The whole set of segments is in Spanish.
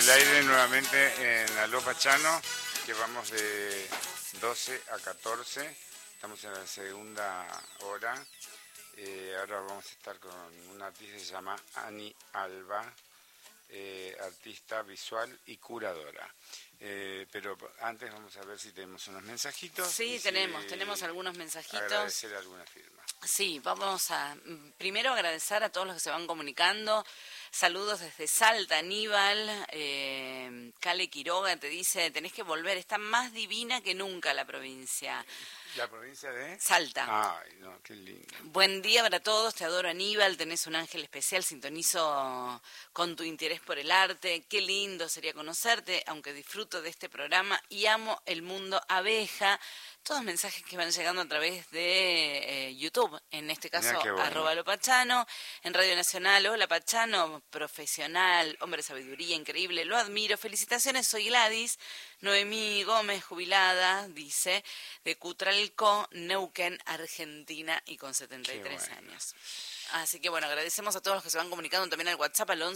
al aire nuevamente en Aló Pachano, que vamos de 12 a 14. Estamos en la segunda hora. Ahora vamos a estar con una artista que se llama Ani Alba, artista visual y curadora. Pero antes vamos a ver si tenemos unos mensajitos. Sí, tenemos algunos mensajitos. Agradecer alguna firma. Sí, vamos a primero agradecer a todos los que se van comunicando. Saludos desde Salta, Aníbal. Cale Quiroga te dice, tenés que volver, está más divina que nunca la provincia. ¿La provincia de? Salta. Ay, no, qué lindo. Buen día para todos, te adoro Aníbal, tenés un ángel especial, sintonizo con tu interés por el arte, qué lindo sería conocerte, aunque disfruto de este programa y amo el mundo abeja. Todos mensajes que van llegando a través de YouTube, en este caso bueno. @lopachano, en Radio Nacional. Hola Pachano, profesional, hombre de sabiduría, increíble, lo admiro, felicitaciones, soy Gladys. Noemí Gómez, jubilada, dice, de Cutralcó, Neuquén, Argentina, y con 73 años. Así que bueno, agradecemos a todos los que se van comunicando también al WhatsApp al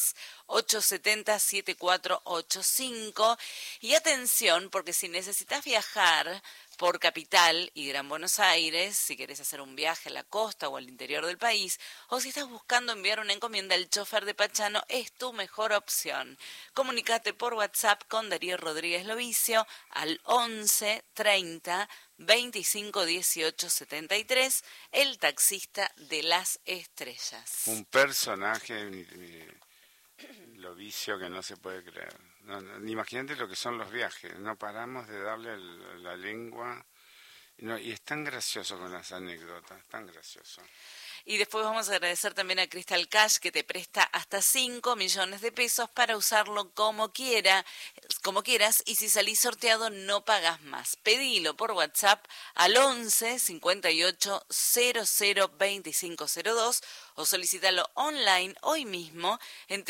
1138707485. Y atención, porque si necesitas viajar por Capital y Gran Buenos Aires, si querés hacer un viaje a la costa o al interior del país, o si estás buscando enviar una encomienda, el chofer de Pachano es tu mejor opción. Comunicate por WhatsApp con Darío Rodríguez Lovicio al 1130-251873, el taxista de las estrellas. Un personaje, Lovicio, que no se puede creer. Imagínate lo que son los viajes, no paramos de darle la lengua, y es tan gracioso con las anécdotas, tan gracioso. Y después vamos a agradecer también a Crystal Cash, que te presta hasta 5 millones de pesos para usarlo como quieras, y si salís sorteado no pagas más. Pedilo por WhatsApp al 11 58 00 2502 o solicítalo online hoy mismo en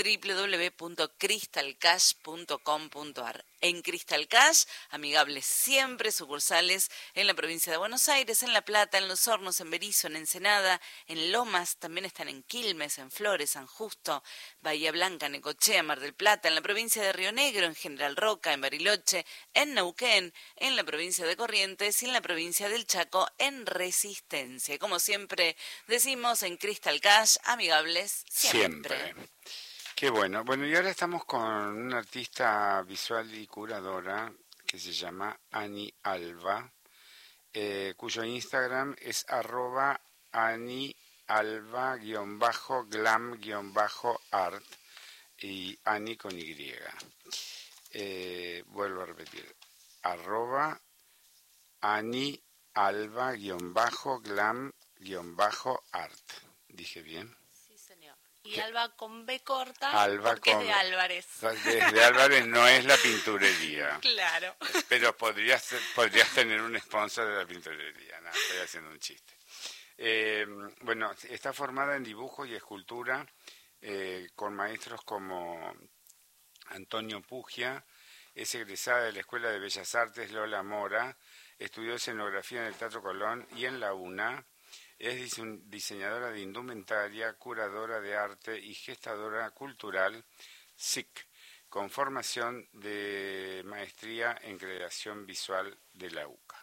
www.crystalcash.com.ar. En Crystal Cash, amigables siempre, sucursales en la provincia de Buenos Aires, en La Plata, en Los Hornos, en Berisso, en Ensenada, en Lomas, también están en Quilmes, en Flores, San Justo, Bahía Blanca, Necochea, Mar del Plata, en la provincia de Río Negro, en General Roca, en Bariloche, en Neuquén, en la provincia de Corrientes y en la provincia del Chaco, en Resistencia. Como siempre decimos, en Crystal Cash, amigables siempre. Qué bueno. Bueno, y ahora estamos con una artista visual y curadora que se llama Ani Alba, cuyo Instagram es @anialba_glam_art y Ani con Y. Vuelvo a repetir, @anialba_glam_art. ¿Dije bien? Y Alba con B corta, Alba porque con... es de Álvarez. Desde Álvarez no es la pinturería. Claro. Pero podrías tener un sponsor de la pinturería. No, estoy haciendo un chiste. Bueno, está formada en dibujo y escultura con maestros como Antonio Pugia. Es egresada de la Escuela de Bellas Artes Lola Mora. Estudió escenografía en el Teatro Colón y en la UNA. Es diseñadora de indumentaria, curadora de arte y gestadora cultural, SIC, con formación de maestría en creación visual de la UCA.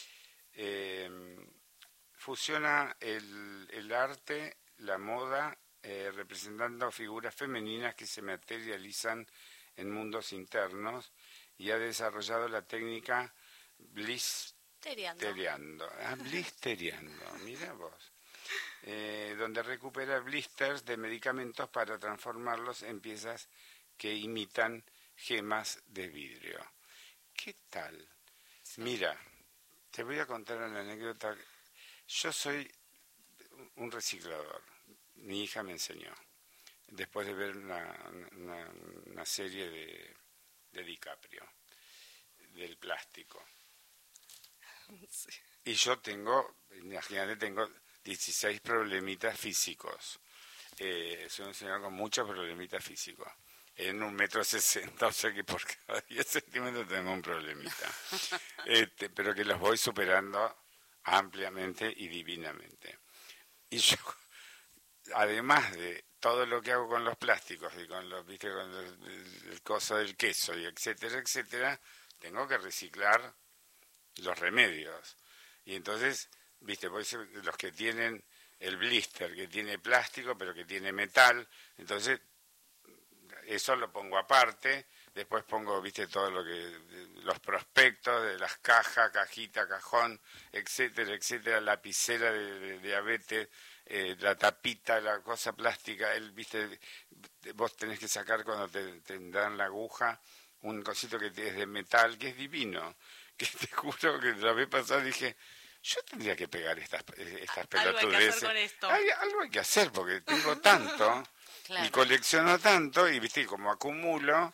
Fusiona el arte, la moda, representando figuras femeninas que se materializan en mundos internos, y ha desarrollado la técnica Blisteriando, mira vos, donde recupera blisters de medicamentos para transformarlos en piezas que imitan gemas de vidrio. ¿Qué tal? Sí. Mira, te voy a contar una anécdota. Yo soy un reciclador, mi hija me enseñó, después de ver una serie de DiCaprio, del plástico. Sí. Y yo tengo 16 problemitas físicos. Soy un señor con muchos problemitas físicos. En 1,60 m, o sea que por cada 10 centímetros tengo un problemita. Pero que los voy superando ampliamente y divinamente. Y yo, además de todo lo que hago con los plásticos y con los, viste, con el coso del queso y etcétera, etcétera, tengo que reciclar los remedios. Y entonces, viste, pues los que tienen el blister, que tiene plástico pero que tiene metal, entonces eso lo pongo aparte. Después pongo, viste, todo lo que, los prospectos de las cajas, cajita, cajón, etcétera, etcétera, lapicera de diabetes, la tapita, la cosa plástica, viste, vos tenés que sacar cuando te dan la aguja un cosito que es de metal, que es divino, que te juro que la vez pasada dije, yo tendría que pegar estas pelotudeces. Algo hay que hacer con esto. Algo hay que hacer, porque tengo tanto, Claro. y colecciono tanto, y viste, como acumulo,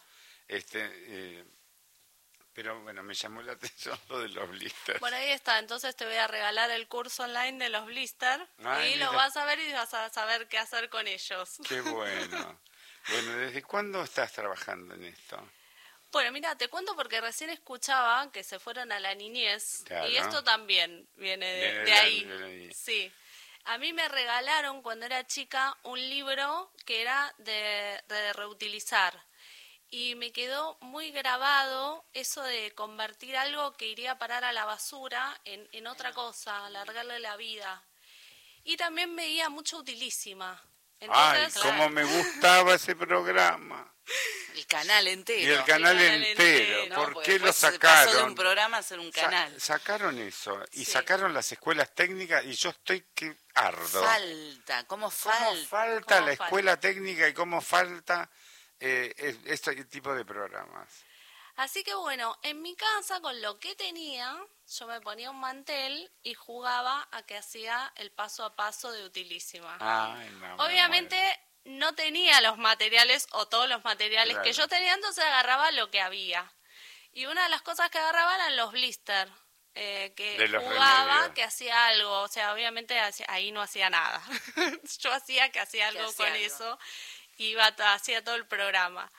pero bueno, me llamó la atención lo de los blisters. Bueno, ahí está. Entonces te voy a regalar el curso online de los blister Ay, y lo mira. vas a ver y vas a saber qué hacer con ellos. Qué bueno. Bueno, ¿desde cuándo estás trabajando en esto? Bueno, mira, te cuento porque recién escuchaba que se fueron a la niñez Claro. y esto también viene Viene de de la- ahí. de la niñez. Sí. A mí me regalaron cuando era chica un libro que era de reutilizar y me quedó muy grabado eso de convertir algo que iría a parar a la basura en otra cosa, alargarle la vida. Y también veía mucho Utilísima. Ay, Entonces, cómo me gustaba ese programa. El canal entero. Y el canal canal entero. entero. ¿no? ¿Por Porque qué lo después se pasó de sacaron? un programa a hacer un canal. Sacaron eso. Y Sí. sacaron las escuelas técnicas y yo estoy que ardo. Falta, ¿cómo ¿Cómo falta? falta ¿Cómo la falta? escuela técnica y cómo falta este tipo de programas? así que bueno, en mi casa con lo que tenía, yo me ponía un mantel y jugaba a que hacía el paso a paso de Utilísima. Ay, no, me Obviamente no tenía los materiales o todos los materiales Claro. que yo tenía, entonces agarraba lo que había. Y una de las cosas que agarraba eran los blister, De que los jugaba, remedios. que hacía algo. O sea, obviamente ahí no hacía nada. Yo hacía que hacía algo hacía con algo. eso, hacía todo el programa.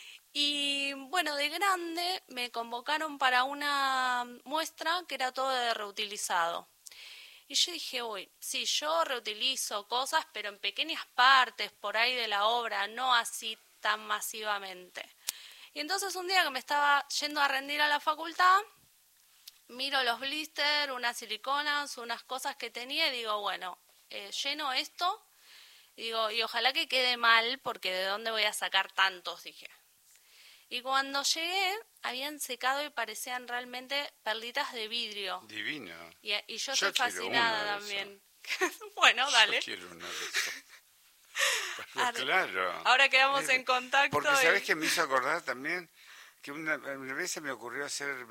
Y bueno, de grande me convocaron para una muestra que era todo de reutilizado. Y yo dije, uy, sí, yo reutilizo cosas, pero en pequeñas partes por ahí de la obra, no así tan masivamente. Y entonces un día que me estaba yendo a rendir a la facultad, miro los blisters, unas siliconas, unas cosas que tenía y digo, bueno, lleno esto, digo, y ojalá que quede mal, porque ¿de dónde voy a sacar tantos? Dije. Y cuando llegué, habían secado y parecían realmente perlitas de vidrio. Divino. Y yo Yo estoy quiero fascinada uno de también. Bueno, dale. Yo quiero uno de esos. Pero Arre. claro. Ahora quedamos en contacto. Porque y- ¿sabés qué me hizo acordar también? Que una vez se me ocurrió hacer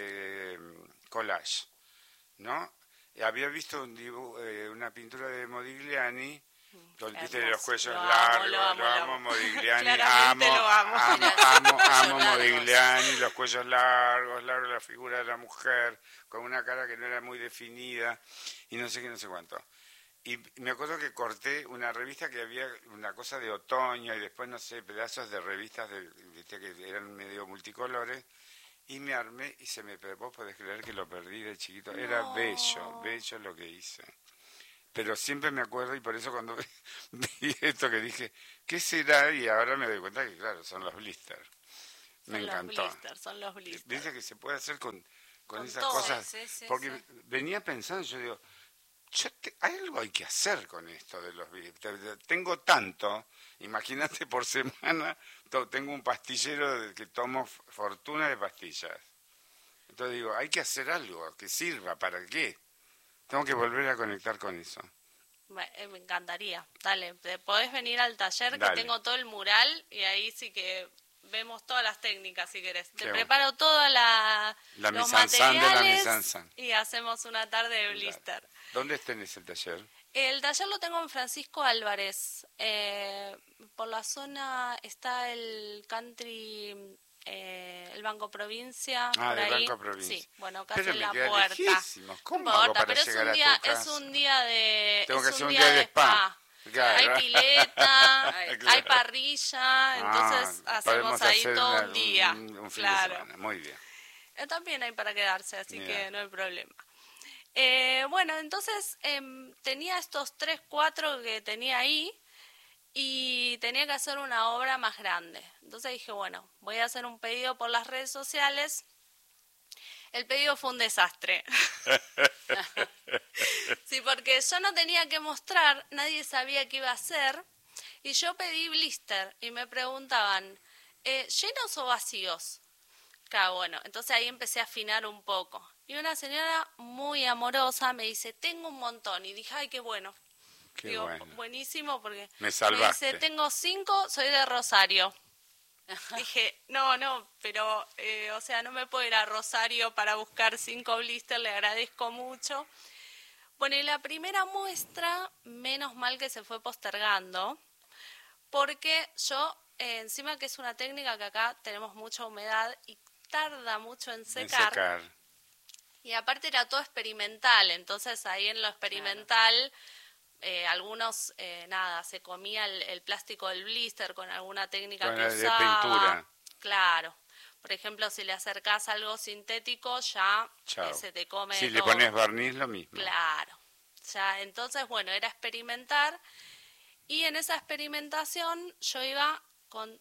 collage, ¿no? Y había visto una pintura de Modigliani, con viste, de los hermoso. cuellos Lo amo, largos, lo amo, lo amo. Modigliani, Claramente lo amo. amo Cuellos largos. Modigliani, los cuellos largos, la figura de la mujer, con una cara que no era muy definida, y no sé qué, no sé cuánto. Y me acuerdo que corté una revista que había una cosa de otoño y después, no sé, pedazos de revistas viste, que eran medio multicolores. Y me armé y vos podés creer que lo perdí de chiquito. Era No. bello lo que hice. Pero siempre me acuerdo y por eso cuando vi esto que dije, ¿qué será? Y ahora me doy cuenta que claro, son los blisters. Me Son encantó. los blisters, son los blisters. Dice que se puede hacer con esas todo. cosas. Sí, sí, porque sí. venía pensando, yo digo, algo hay que hacer con esto de los blisters. Tengo tanto, imagínate por semana, tengo un pastillero que tomo fortuna de pastillas. Entonces digo, hay que hacer algo que sirva, ¿para qué? Tengo que volver a conectar con eso. Me encantaría. Dale, podés venir al taller Dale. que tengo todo el mural y ahí sí que vemos todas las técnicas si querés. Te Qué preparo toda La los mise en scène de la materiales mise en scène. y hacemos una tarde de blister. ¿Dónde tenés el taller? El taller lo tengo en Francisco Álvarez. Por la zona está el country, el Banco Provincia. Ah, por del ahí. Banco Provincia. Sí, bueno, casi Pero en me la queda puerta. lejísimos. ¿Cómo No hago importa, para pero es llegar un a día, tu casa? es un día de, Tengo es que hacer un un día de spa. spa. Claro. Hay pileta, Claro. hay parrilla, entonces podemos hacemos ahí hacer todo un día. un fin Claro. de semana. Muy bien. También hay para quedarse, así Mira. que no hay problema. Bueno, entonces tenía estos 3, 4 que tenía ahí y tenía que hacer una obra más grande. Entonces dije, bueno, voy a hacer un pedido por las redes sociales. El pedido fue un desastre. Sí, porque yo no tenía que mostrar, nadie sabía qué iba a hacer, y yo pedí blister, y me preguntaban, ¿llenos o vacíos? Claro, bueno, entonces ahí empecé a afinar un poco. Y una señora muy amorosa me dice, tengo un montón, y dije, ay, qué bueno. Qué Digo, bueno. buenísimo, porque Me me salvaste. dice, tengo 5, soy de Rosario. Dije, no, pero, o sea, no me puedo ir a Rosario para buscar 5 blisters, le agradezco mucho. Bueno, y la primera muestra, menos mal que se fue postergando, porque yo, encima que es una técnica que acá tenemos mucha humedad y tarda mucho en En secar, secar. y aparte era todo experimental, entonces ahí en lo experimental... algunos, se comía el plástico del blister con alguna técnica Con que la de usaba. pintura. Claro. Por ejemplo, si le acercás algo sintético, ya Chao. se te come Si todo. le pones barniz, lo mismo. Claro. Ya, entonces, bueno, era experimentar. Y en esa experimentación yo iba con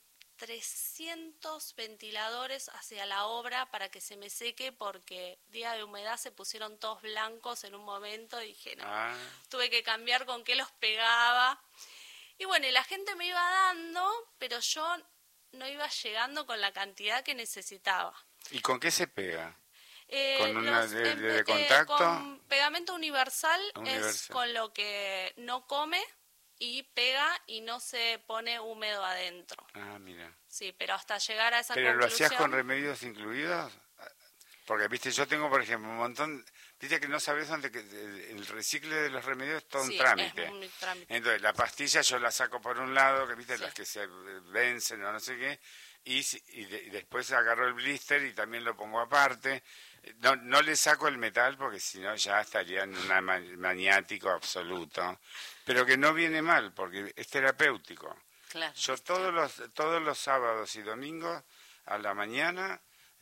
300 ventiladores hacia la obra para que se me seque, porque día de humedad se pusieron todos blancos en un momento y dije, no, Ah, tuve que cambiar con qué los pegaba. Y bueno, y la gente me iba dando, pero yo no iba llegando con la cantidad que necesitaba. ¿y con qué se pega? ¿Con una Los, de contacto? con pegamento universal es Universal. con lo que no come y pega y no se pone húmedo adentro. Ah, mira. Sí, pero hasta llegar a esa ¿Pero lo hacías conclusión... con remedios incluidos? Porque, viste, yo tengo, por ejemplo, un montón... Viste que no sabes dónde... El recicle de los remedios es todo un Sí, trámite. es un trámite. Entonces, la pastilla yo la saco por un lado, que viste, Sí. las que se vencen o no sé qué, y después agarro el blister y también lo pongo aparte. No le saco el metal porque si no ya estaría en un maniático absoluto. Pero que no viene mal porque es terapéutico. Claro. Yo todos los sábados y domingos a la mañana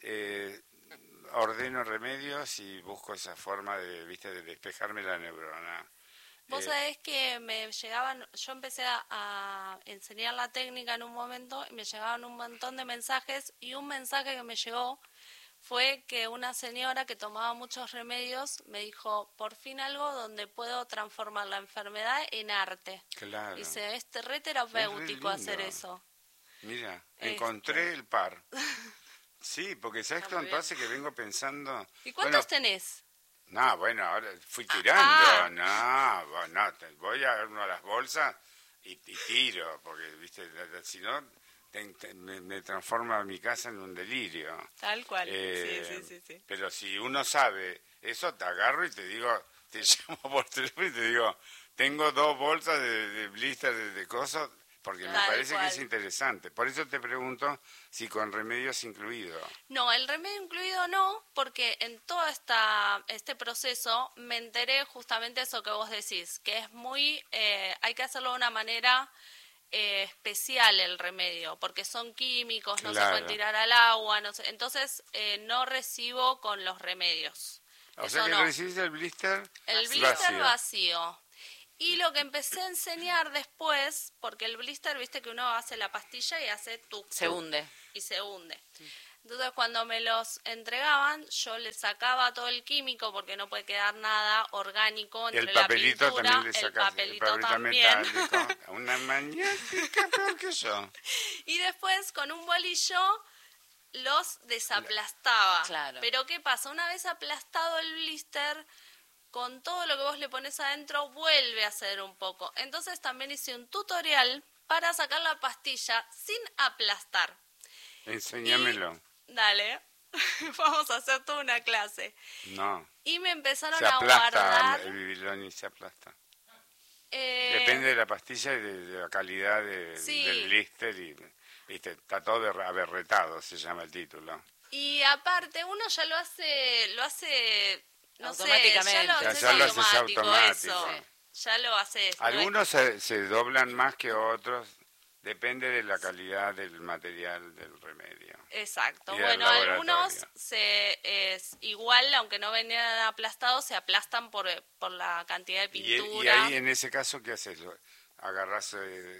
ordeno remedios y busco esa forma de, viste, de despejarme la neurona. Vos sabés que me llegaban, yo empecé a enseñar la técnica en un momento y me llegaban un montón de mensajes, y un mensaje que me llegó fue que una señora que tomaba muchos remedios me dijo, por fin algo donde puedo transformar la enfermedad en arte. Claro. Dice, es re terapéutico Es re lindo. hacer eso. Mira, encontré el par. Sí, porque ¿sabes Está muy cuánto hace que vengo pensando? ¿Y cuántos tenés? No, bueno, ahora fui tirando. Voy a uno a las bolsas y tiro, porque, viste, si no, me transforma mi casa en un delirio. Tal cual. Sí. Pero si uno sabe eso, te agarro y te digo, te llamo por teléfono y te digo, tengo 2 bolsas de blister de cosas, porque me Tal parece cual. que es interesante. Por eso te pregunto si con remedios incluido. No, el remedio incluido no, porque en todo este proceso me enteré justamente eso que vos decís, que es muy, hay que hacerlo de una manera especial el remedio, porque son químicos, no se Claro. pueden tirar al agua, no sé, entonces no recibo con los remedios. O Eso sea que no. recibiste el blister El blister vacío. Y lo que empecé a enseñar después, porque el blister, viste que uno hace la pastilla y hace tuc. Se hunde. Y se hunde. Entonces cuando me los entregaban, yo les sacaba todo el químico, porque no puede quedar nada orgánico Y entre el la papelito pintura, también le el sacas. papelito también. metálico. Una maniática peor que yo. Y después con un bolillo los desaplastaba. Claro. Pero ¿qué pasa? Una vez aplastado el blister, con todo lo que vos le pones adentro, vuelve a hacer un poco. Entonces también hice un tutorial para sacar la pastilla sin aplastar. Enséñamelo. Dale, vamos a hacer toda una clase. No. Y me empezaron Se a aplasta guardar... el bibiloni, se aplasta. Depende de la pastilla y de la calidad Sí. del blister. Y, viste, está todo aberretado, se llama el título. Y aparte, uno ya lo hace no sé, Automáticamente. ya lo haces Ya lo haces automático. eso. Ya lo haces. ¿no? Algunos se doblan más que otros, depende de la calidad del material del remedio. Exacto. Y del Bueno, laboratorio. algunos es igual, aunque no venían aplastados, se aplastan por la cantidad de Y pintura. ahí, en ese caso, ¿qué haces? agarrás,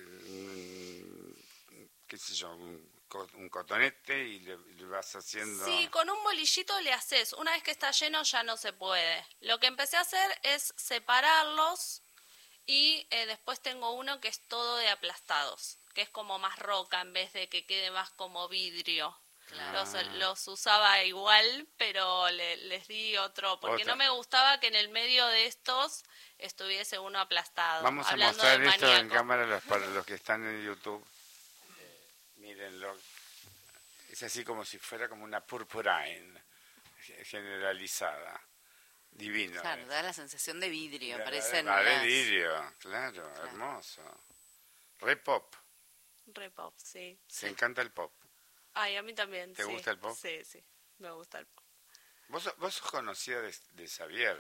qué sé yo, un cotonete y le vas haciendo... Sí, con un bolillito le haces. Una vez que está lleno ya no se puede. Lo que empecé a hacer es separarlos y después tengo uno que es todo de aplastados, que es como más roca en vez de que quede más como vidrio. Claro. Los usaba igual, pero les di otro, porque no me gustaba que en el medio de estos estuviese uno aplastado. Vamos a hablando mostrar de esto en maníaco. cámara para los que están en YouTube. Mírenlo. Es así como si fuera como una purpurine generalizada. Divino. Claro, da la sensación de vidrio, De parecen vidrio, claro, hermoso. Re pop. Re pop, sí. Se encanta el pop. Ay, a mí también. ¿Te sí. gusta el pop? Sí, sí, me gusta el pop. Vos sos conocida de Xavier.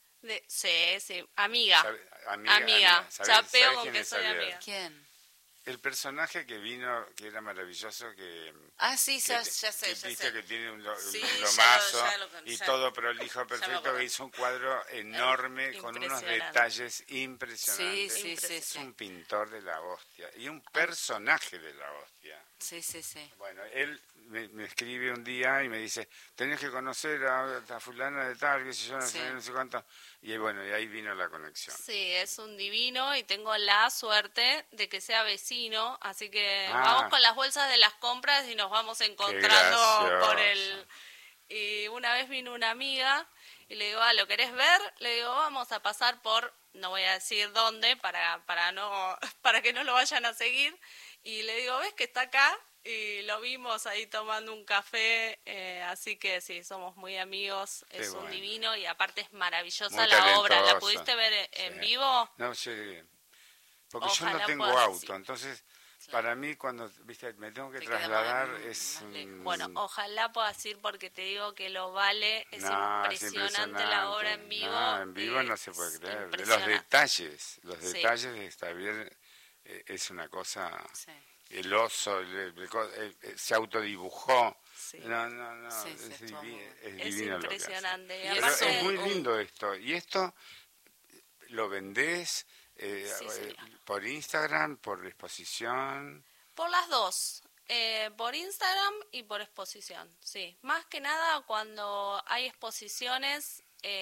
Sí, amiga. Amiga. Chapeo con quién que es soy Xavier? amiga. ¿Quién? El personaje que vino, que era maravilloso, que... Ah, sí, ya que sé. viste que tiene un Sí, lomazo y ya- todo prolijo, me perfecto, acuerdo. que hizo un cuadro enorme con unos Impresionante. detalles impresionantes. Sí. Es un pintor de la hostia y un personaje de la hostia. Sí. Bueno, él me escribe un día y me dice, tenés que conocer a fulana de tal, que sé yo, Sí. no sé cuánto. Y bueno, y ahí vino la conexión. Sí, es un divino y tengo la suerte de que sea vecino, así que Ah. vamos con las bolsas de las compras y nos vamos encontrando gracioso. por el... Y una vez vino una amiga y le digo, ¿lo querés ver? Le digo, vamos a pasar por, no voy a decir dónde, para que no lo vayan a seguir. Y le digo, ¿ves que está acá? Y lo vimos ahí tomando un café, así que sí, somos muy amigos, Qué es un bueno. divino y aparte es maravillosa Muy la obra. ¿La talentoso. pudiste ver en Sí. vivo? No sé, porque yo Ojalá no tengo puedas, auto, sí. entonces para mí cuando me tengo que Te queda trasladar más es lejos. Bueno, ojalá puedas ir porque te digo que lo vale, es no, es impresionante la obra en vivo. No, en vivo no se es puede creer. Los impresionante. Sí. detalles de Xavier es una cosa. Sí. El oso se autodibujó. Sí. No, Sí, es, estuvo muy bueno. es Es divino lo que hace. impresionante. Y Pero aparte, es muy lindo esto. Y esto lo vendés Sí, señor. por Instagram, por exposición. por las dos, por Instagram y por exposición, sí. Más que nada cuando hay exposiciones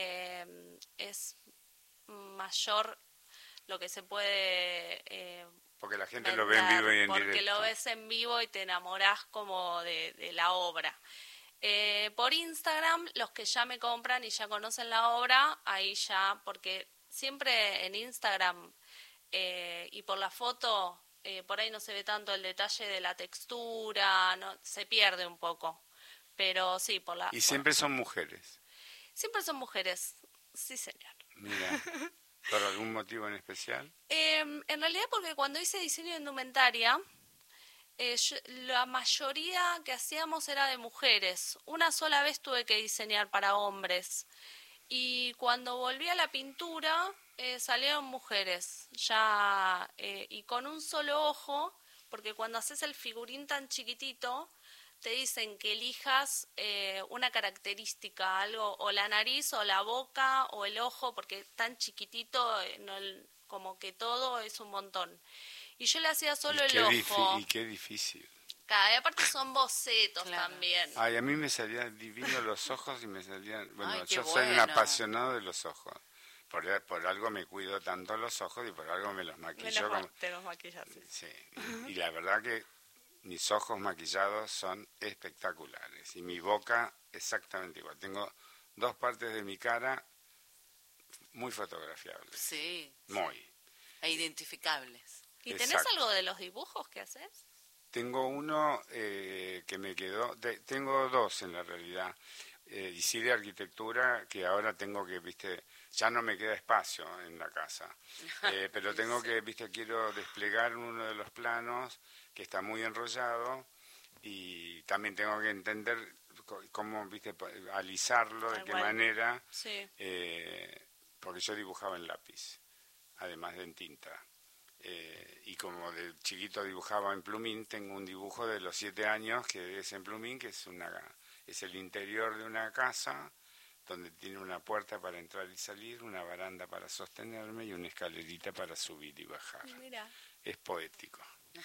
es mayor lo que se puede Porque la gente lo ve en vender, vivo y en porque directo. lo ves en vivo y te enamorás como de la obra. Por Instagram, los que ya me compran y ya conocen la obra, ahí ya, porque siempre en Instagram y por la foto, por ahí no se ve tanto el detalle de la textura, no, se pierde un poco. Pero sí, Y siempre son mujeres. siempre son mujeres, sí señor. Mira, ¿por algún motivo en especial? En realidad porque cuando hice diseño de indumentaria, la mayoría que hacíamos era de mujeres. Una sola vez tuve que diseñar para hombres. Y cuando volví a la pintura, salieron mujeres, ya y con un solo ojo, porque cuando haces el figurín tan chiquitito, te dicen que elijas una característica, algo, o la nariz, o la boca, o el ojo, porque tan chiquitito, como que todo es un montón. Y yo le hacía solo el ojo. Y qué difícil. Y aparte son bocetos Claro. también. Ay, a mí me salían divinos los ojos y me salían... Bueno, Ay, qué yo soy un bueno. apasionado de los ojos. Por algo me cuido tanto los ojos y por algo me los maquillo. Te los maquillas, sí. Sí, y la verdad que mis ojos maquillados son espectaculares. Y mi boca exactamente igual. Tengo dos partes de mi cara muy fotografiables. Sí, Muy. e identificables. ¿Y tenés Exacto. algo de los dibujos que haces? Tengo uno que me quedó, tengo dos en la realidad, y sí de arquitectura, que ahora tengo que, viste, ya no me queda espacio en la casa, pero tengo que, viste, quiero desplegar uno de los planos que está muy enrollado y también tengo que entender cómo, viste, alisarlo, de Tal qué cual. manera, Sí. porque yo dibujaba en lápiz, además de en tinta. Y como de chiquito dibujaba en plumín, tengo un dibujo de los 7 años que es en plumín, que es el interior de una casa donde tiene una puerta para entrar y salir, una baranda para sostenerme y una escalerita para subir y bajar. Mira. Es poético.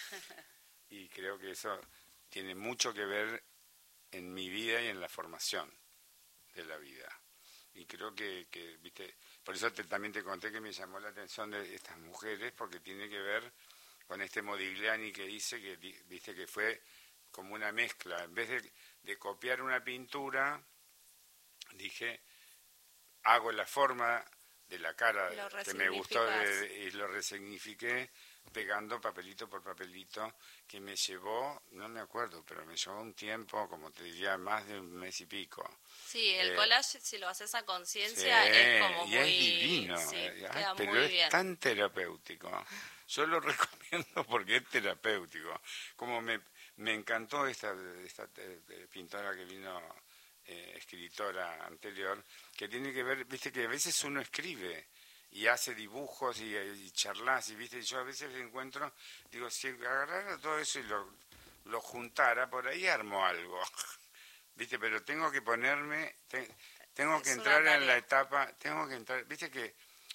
Y creo que eso tiene mucho que ver en mi vida y en la formación de la vida. Y creo que viste, por eso también te conté que me llamó la atención de estas mujeres, porque tiene que ver con este Modigliani que dice que, viste, que fue como una mezcla. En vez de copiar una pintura, dije, hago la forma de la cara que me gustó y lo resignifiqué pegando papelito por papelito, que me llevó, no me acuerdo, pero me llevó un tiempo, como te diría, más de un mes y pico. Sí, el collage, si lo haces a conciencia, sí, es como muy... es divino, sí, pero muy es bien. tan terapéutico. Yo lo recomiendo porque es terapéutico. Como me encantó esta pintora que vino, escritora anterior, que tiene que ver, viste que a veces uno escribe y hace dibujos y charlas, y viste, yo a veces encuentro, digo, si agarrara todo eso y lo juntara, por ahí armo algo, viste, pero tengo que ponerme, tengo que entrar en la etapa, tengo que entrar, viste que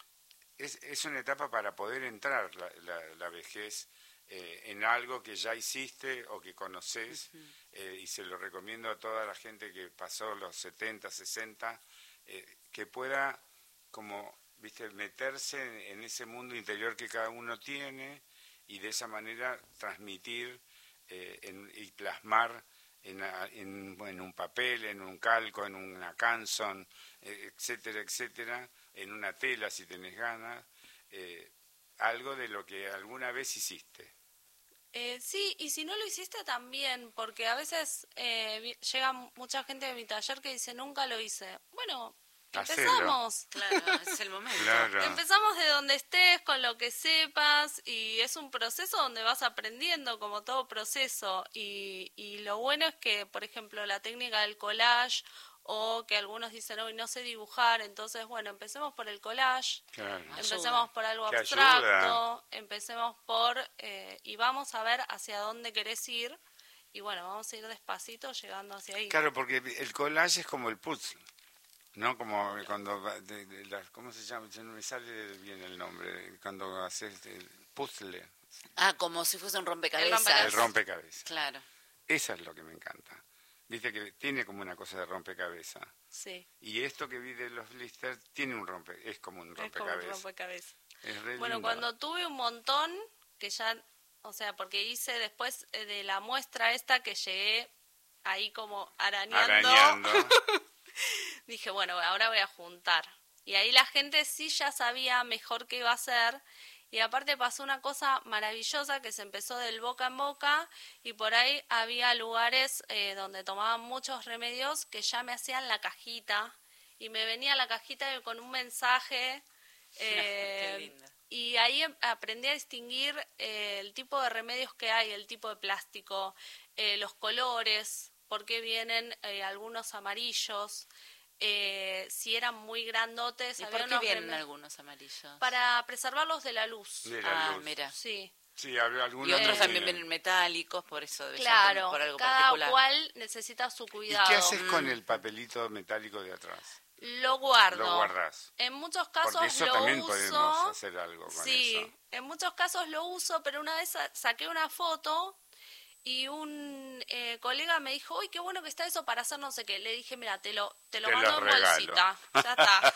es una etapa para poder entrar la vejez en algo que ya hiciste o que conoces, y se lo recomiendo a toda la gente que pasó los 70, 60, que pueda como, viste, meterse en ese mundo interior que cada uno tiene y de esa manera transmitir y plasmar en un papel, en un calco, en una canción, etcétera, etcétera, en una tela si tenés ganas, algo de lo que alguna vez hiciste. Sí, y si no lo hiciste también, porque a veces llega mucha gente de mi taller que dice, nunca lo hice. Bueno, empezamos. Claro, es el momento. Claro. Empezamos de donde estés, con lo que sepas, y es un proceso donde vas aprendiendo, como todo proceso. Y lo bueno es que, por ejemplo, la técnica del collage, o que algunos dicen, hoy no sé dibujar, entonces, bueno, empecemos por el collage, Claro. empecemos por algo Que abstracto, ayuda. empecemos por, y vamos a ver hacia dónde querés ir, y bueno, vamos a ir despacito llegando hacia ahí. Claro, porque el collage es como el puzzle, ¿no? Como cuando, ¿cómo se llama? No me sale bien el nombre, cuando haces el puzzle. Ah, como si fuese un rompecabezas. El rompecabezas. Claro. Eso es lo que me encanta. Viste que tiene como una cosa de rompecabezas. Sí. Y esto que vi de los blisters tiene es como un rompecabezas. Es como un rompecabezas. Es re Bueno, lindo. cuando tuve un montón, que ya, o sea, porque hice después de la muestra esta que llegué ahí como arañando. Dije, bueno, ahora voy a juntar. Y ahí la gente sí ya sabía mejor qué iba a hacer. Y aparte pasó una cosa maravillosa que se empezó del boca en boca y por ahí había lugares donde tomaban muchos remedios que ya me hacían la cajita y me venía la cajita con un mensaje. Qué lindo. Y ahí aprendí a distinguir el tipo de remedios que hay, el tipo de plástico, los colores, por qué vienen algunos amarillos. Si eran muy grandotes. ¿Y por qué vienen algunos amarillos? Para preservarlos de la luz. De la luz. Mira. Sí. Sí, algunos Y otros también vienen vienen metálicos, por eso debe claro, ser por algo cada particular. cual necesita su cuidado. ¿Y qué haces con el papelito metálico de atrás? Lo guardo. Lo guardás. En muchos casos porque eso lo también uso. podemos hacer algo con sí, eso. En muchos casos lo uso, pero una vez saqué una foto y un colega me dijo, uy, qué bueno que está eso para hacer no sé qué. Le dije, mira, te lo mando en bolsita. Ya está.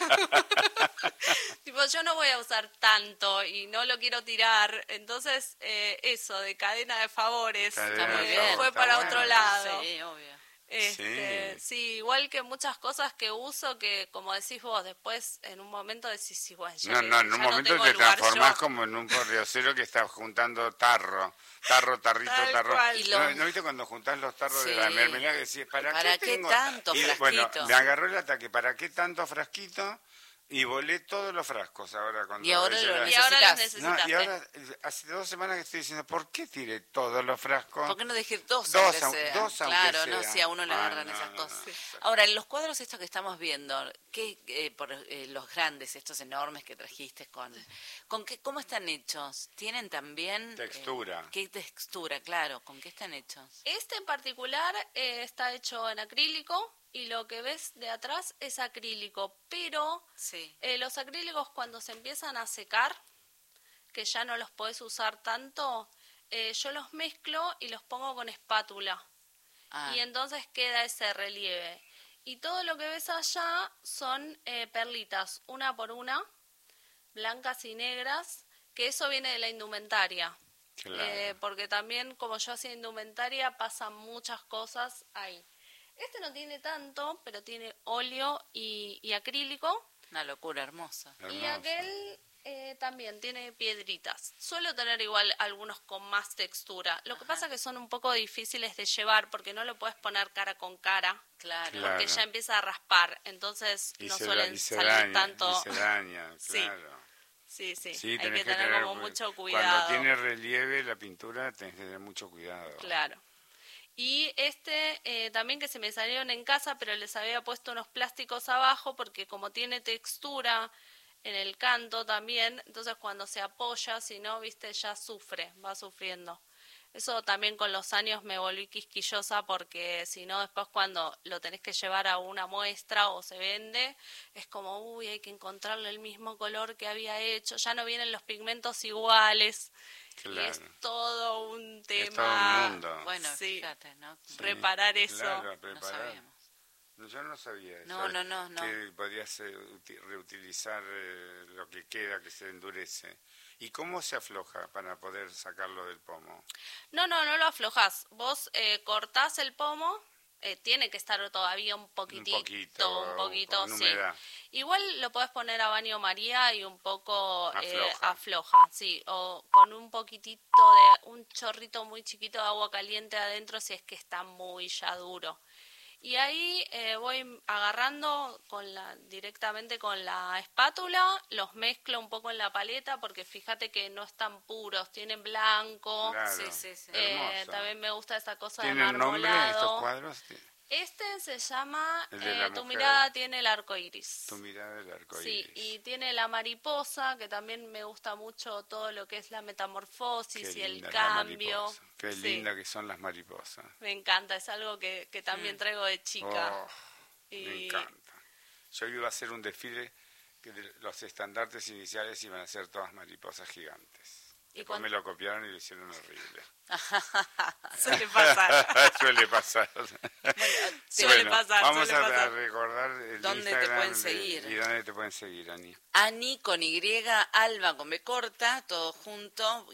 Tipo, yo no voy a usar tanto y no lo quiero tirar. Entonces, eso, de cadena de favores, Está muy bien. fue Está para bueno. otro lado. Sí, obvio. Sí, igual que muchas cosas que uso que, como decís vos, después en un momento decís, sí, bueno, No, en un momento te transformás como en un pordiosero que está juntando tarrito, tarro. ¿No viste cuando juntás los tarros de la mermelada que decís, ¿para qué tengo? tanto frasquito? Bueno, me agarró el ataque, ¿para qué tanto frasquito? Y volé todos los frascos ahora. Y ahora los necesitas. No, y ahora, hace 2 semanas que estoy diciendo, ¿por qué tiré todos los frascos? ¿Por qué no dejé dos Dos, aunque sea? aunque Claro, sea. no, si a uno le agarran esas cosas. Ahora, en los cuadros estos que estamos viendo, los grandes, estos enormes que trajiste, ¿cómo están hechos? ¿Tienen también... Textura. ¿Qué textura? Claro, ¿con qué están hechos? Este en particular está hecho en acrílico y lo que ves de atrás es acrílico, pero Sí. los acrílicos cuando se empiezan a secar, que ya no los podés usar tanto, yo los mezclo y los pongo con espátula. Ah, Y entonces queda ese relieve. Y todo lo que ves allá son perlitas, una por una, blancas y negras, que eso viene de la indumentaria. Claro. Porque también, como yo hacía indumentaria, pasan muchas cosas ahí. Este no tiene tanto, pero tiene óleo y acrílico. una locura hermosa. Y Hermoso. aquel también tiene piedritas. Suelo tener igual algunos con más textura. Lo que pasa es que son un poco difíciles de llevar porque no lo puedes poner cara con cara. Claro. Claro. Porque ya empieza a raspar. Entonces Y no se suelen y se salir daña, tanto. y se daña, Sí. claro. Sí, sí. Sí, Hay tenés que tener como pues, mucho Cuando cuidado. tiene relieve la pintura tenés que tener mucho cuidado. Claro. Y también que se me salieron en casa, pero les había puesto unos plásticos abajo porque como tiene textura en el canto también, entonces cuando se apoya, si no, viste, ya sufre, va sufriendo. Eso también con los años me volví quisquillosa porque si no, después cuando lo tenés que llevar a una muestra o se vende, es como, uy, hay que encontrarle el mismo color que había hecho, ya no vienen los pigmentos iguales. Claro. Y es todo un tema. Es todo un mundo. Bueno, Sí. fíjate, ¿no? Sí, Reparar eso. Claro, No preparar. sabíamos. No, yo no sabía eso. No, no. Que podías reutilizar lo que queda, que se endurece. ¿Y cómo se afloja para poder sacarlo del pomo? No lo aflojás. Vos cortás el pomo, tiene que estar todavía un poquito, con sí. humedad. Igual lo podés poner a baño María y un poco Afloja. afloja, sí. O con un poquitito de, un chorrito muy chiquito de agua caliente adentro si es que está muy ya duro. Y ahí voy agarrando directamente con la espátula, los mezclo un poco en la paleta porque fíjate que no están puros, tienen blanco. Claro. Sí. Hermoso. También me gusta esa cosa de ¿Tienen nombre marmolado. estos cuadros? Este se llama El de la Tu mujer. mirada tiene el arco iris. Tu mirada del arco Sí, iris. y tiene la mariposa, que también me gusta mucho todo lo que es la metamorfosis Qué y el linda la cambio. mariposa. Qué Sí, linda que son las mariposas. me encanta, es algo que también traigo de chica. Oh, me encanta. Yo iba a hacer un desfile que los estandartes iniciales iban a ser todas mariposas gigantes. ¿Y Después cuándo? me lo copiaron y lo hicieron horrible. Suele pasar. Suele pasar. Suele pasar, Vamos suele a pasar. recordar el ¿Dónde te Instagram pueden seguir? ¿Y dónde te pueden seguir, Ani? Ani con Y, Alba con B corta, todo junto,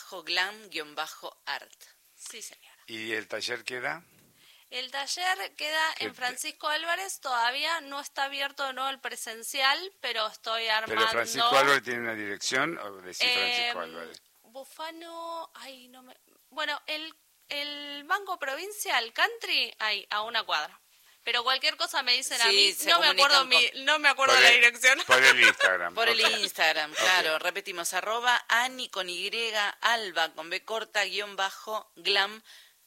_glam_art. Sí, señora. ¿Y el taller queda? El taller queda ¿Qué en Francisco Álvarez, todavía no está abierto de nuevo el presencial, pero estoy armando... ¿Pero Francisco Álvarez tiene una dirección o decís Francisco Em, Álvarez? Bufano, ay, no me... Bueno, el Banco Provincial Country, ahí, a una cuadra. Pero cualquier cosa me dicen a Sí, mí, se no me acuerdo comunican no me acuerdo la dirección. Por el Instagram. Por el ok. Instagram, claro. Repetimos, @Ani con Y, Alba con B corta, _glam_art.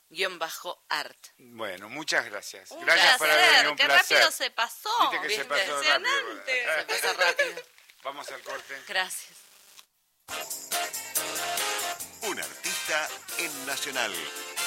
Bueno, muchas gracias. Un Gracias por haber placer, venido, un qué placer. rápido se pasó. Viste que se ¿viste? pasó rápido. Impresionante. Se pasa rápido. Vamos al corte. Gracias. Un artista en Nacional,